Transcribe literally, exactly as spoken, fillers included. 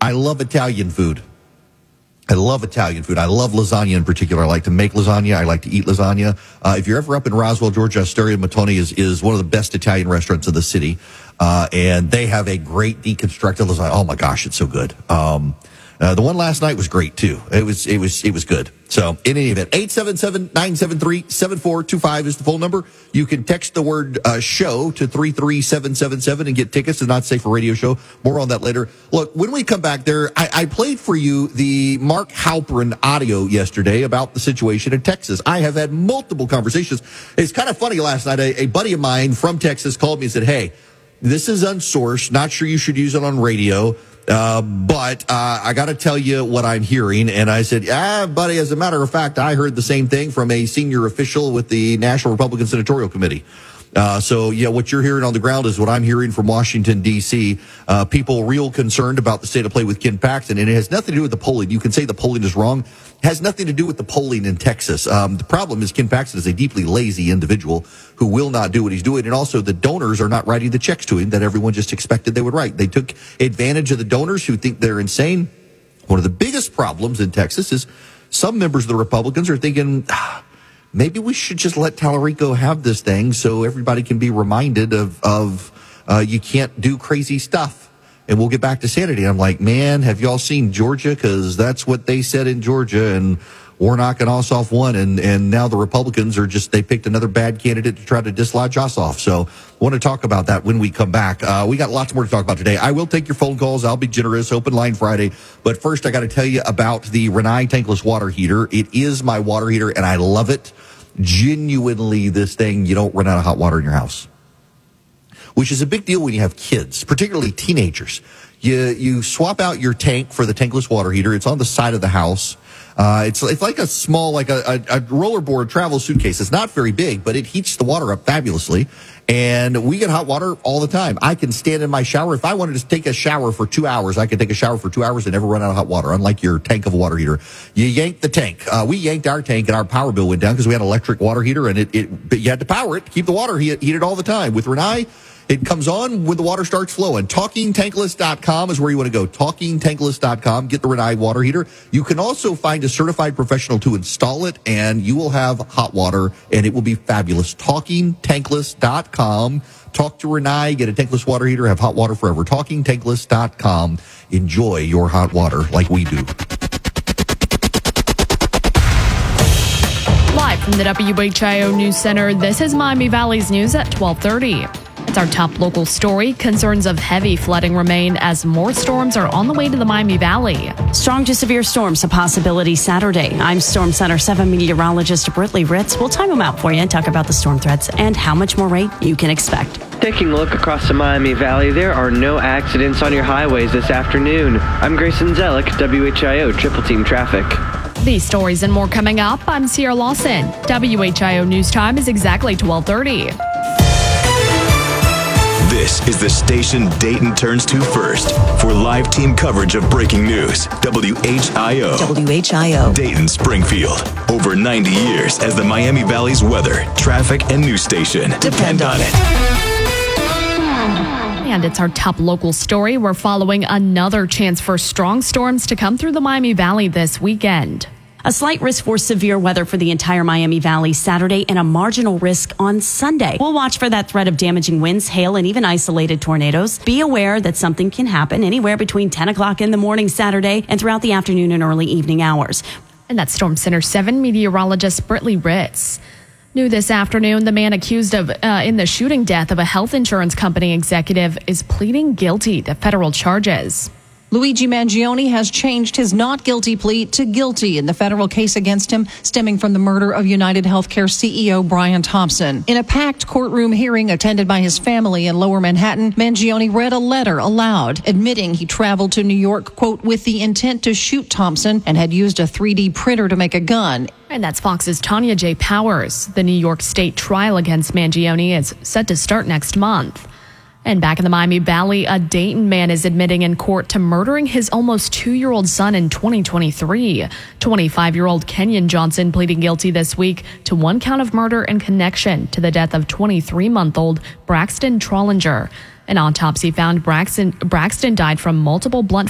I love Italian food. I love Italian food. I love lasagna in particular. I like to make lasagna. I like to eat lasagna. Uh, if you're ever up in Roswell, Georgia, Osteria Mattoni is, is one of the best Italian restaurants in the city. Uh, and they have a great deconstructed lasagna. Oh my gosh, it's so good. Um, uh, the one last night was great too. It was, it was, it was good. So in any event, eight seven seven, nine seven three, seven four two five is the phone number. You can text the word uh, show to three three seven seven seven and get tickets to Not Safe for Radio show. More on that later. Look, when we come back there, I, I played for you the Mark Halperin audio yesterday about the situation in Texas. I have had multiple conversations. It's kind of funny. Last night, a, a buddy of mine from Texas called me and said, hey, this is unsourced. Not sure you should use it on radio. Uh, but, uh, I gotta tell you what I'm hearing. And I said, ah, buddy, as a matter of fact, I heard the same thing from a senior official with the National Republican Senatorial Committee. Uh, so yeah, what you're hearing on the ground is what I'm hearing from Washington, D C. Uh, people real concerned about the state of play with Ken Paxton. And it has nothing to do with the polling. You can say the polling is wrong. It has nothing to do with the polling in Texas. Um, the problem is Ken Paxton is a deeply lazy individual who will not do what he's doing. And also the donors are not writing the checks to him that everyone just expected they would write. They took advantage of the donors who think they're insane. One of the biggest problems in Texas is some members of the Republicans are thinking, ah, maybe we should just let Tallarico have this thing so everybody can be reminded of, of uh, you can't do crazy stuff. And we'll get back to sanity. I'm like, man, have y'all seen Georgia? Because that's what they said in Georgia. And Warnock and Ossoff won. And, and now the Republicans are just, they picked another bad candidate to try to dislodge Ossoff. So I want to talk about that when we come back. Uh, we got lots more to talk about today. I will take your phone calls. I'll be generous. Open line Friday. But first, I got to tell you about the Rinnai tankless water heater. It is my water heater, and I love it. Genuinely, this thing, you don't run out of hot water in your house, which is a big deal when you have kids, particularly teenagers. You you swap out your tank for the tankless water heater. It's on the side of the house. Uh, it's it's like a small, like a, a, a rollerboard travel suitcase. It's not very big, but it heats the water up fabulously. And we get hot water all the time. I can stand in my shower. If I wanted to take a shower for two hours, I could take a shower for two hours and never run out of hot water, unlike your tank of a water heater. You yank the tank. Uh, we yanked our tank and our power bill went down because we had an electric water heater, and it, it but you had to power it to keep the water heat, heated all the time. With Rinnai, it comes on when the water starts flowing. talking tankless dot com is where you want to go. talking tankless dot com. Get the Rinnai water heater. You can also find a certified professional to install it, and you will have hot water, and it will be fabulous. talking tankless dot com. Talk to Rinnai. Get a tankless water heater. Have hot water forever. talking tankless dot com. Enjoy your hot water like we do. Live from the W H I O News Center, this is Miami Valley's news at twelve thirty. It's our top local story. Concerns of heavy flooding remain as more storms are on the way to the Miami Valley. Strong to severe storms, a possibility Saturday. I'm Storm Center seven meteorologist Britley Ritz. We'll time them out for you and talk about the storm threats and how much more rain you can expect. Taking a look across the Miami Valley, there are no accidents on your highways this afternoon. I'm Grayson Zellick, W H I O Triple Team Traffic. These stories and more coming up. I'm Sierra Lawson. W H I O News Time is exactly twelve thirty. This is the station Dayton turns to first for live team coverage of breaking news. W H I O. W H I O. Dayton Springfield. Over ninety years as the Miami Valley's weather, traffic, and news station. Depend on it. And it's our top local story. We're following another chance for strong storms to come through the Miami Valley this weekend. A slight risk for severe weather for the entire Miami Valley Saturday and a marginal risk on Sunday. We'll watch for that threat of damaging winds, hail, and even isolated tornadoes. Be aware that something can happen anywhere between ten o'clock in the morning Saturday and throughout the afternoon and early evening hours. And that's Storm Center seven meteorologist Britley Ritz. New this afternoon, the man accused of uh, in the shooting death of a health insurance company executive is pleading guilty to federal charges. Luigi Mangione has changed his not guilty plea to guilty in the federal case against him stemming from the murder of United Healthcare C E O Brian Thompson. In a packed courtroom hearing attended by his family in Lower Manhattan, Mangione read a letter aloud admitting he traveled to New York, quote, with the intent to shoot Thompson and had used a three D printer to make a gun. And that's Fox's Tanya J. Powers. The New York State trial against Mangione is set to start next month. And back in the Miami Valley, a Dayton man is admitting in court to murdering his almost two-year-old son in twenty twenty-three. twenty-five-year-old Kenyon Johnson pleading guilty this week to one count of murder in connection to the death of twenty-three-month-old Braxton Trollinger. An autopsy found Braxton, Braxton died from multiple blunt